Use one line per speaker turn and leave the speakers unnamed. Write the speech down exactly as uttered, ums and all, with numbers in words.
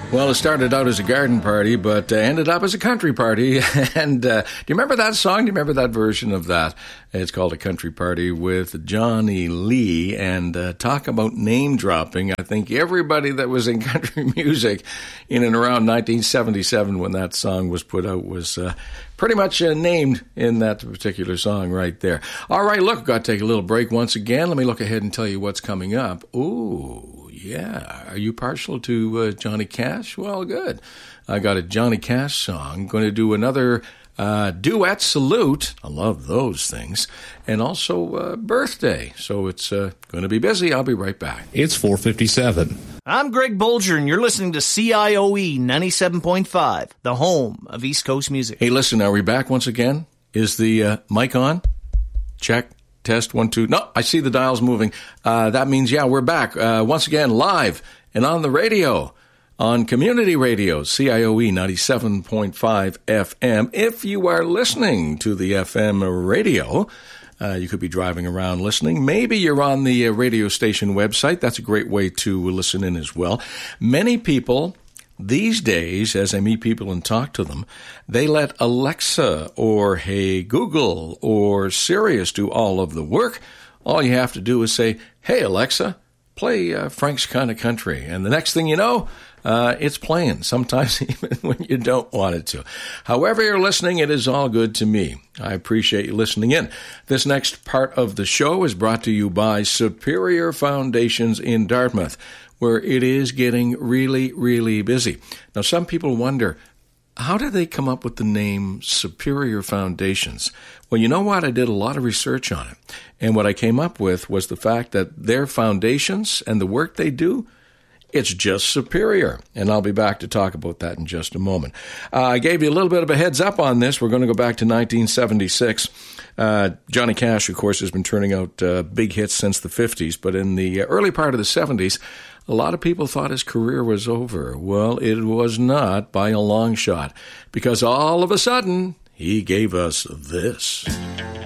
Well, it started out as a garden party, but uh, ended up as a country party. And uh, do you remember that song? Do you remember that version of that? It's called A Country Party with Johnny Lee. And uh, talk about name dropping. I think everybody that was in country music in and around nineteen seventy-seven when that song was put out was uh, pretty much uh, named in that particular song right there. All right, look, got to take a little break once again. Let me look ahead and tell you what's coming up. Ooh. Yeah, are you partial to uh, Johnny Cash? Well, good. I got a Johnny Cash song. Going to do another uh, duet salute. I love those things. And also uh, birthday. So it's uh, going to be busy. I'll be right back.
It's four fifty-seven.
I'm Greg Bolger, and you're listening to C I O E ninety-seven point five, the home of East Coast music.
Hey, listen, are we back once again? Is the uh, mic on? Check. Test, one, two. No, I see the dials moving. Uh, that means, yeah, we're back. Uh, once again, live and on the radio, on community radio, C I O E ninety-seven point five F M. If you are listening to the F M radio, uh, you could be driving around listening. Maybe you're on the uh, radio station website. That's a great way to listen in as well. Many people these days, as I meet people and talk to them, they let Alexa or Hey Google or Sirius do all of the work. All you have to do is say, hey, Alexa, play uh, Frank's Kind of Country. And the next thing you know, uh, it's playing, sometimes even when you don't want it to. However you're listening, it is all good to me. I appreciate you listening in. This next part of the show is brought to you by Superior Foundations in Dartmouth, where it is getting really, really busy. Now, some people wonder, how did they come up with the name Superior Foundations? Well, you know what? I did a lot of research on it. And what I came up with was the fact that their foundations and the work they do, it's just superior. And I'll be back to talk about that in just a moment. Uh, I gave you a little bit of a heads up on this. We're going to go back to nineteen seventy-six. Uh, Johnny Cash, of course, has been turning out uh, big hits since the fifties. But in the early part of the seventies, a lot of people thought his career was over. Well, it was not by a long shot, because all of a sudden, he gave us this.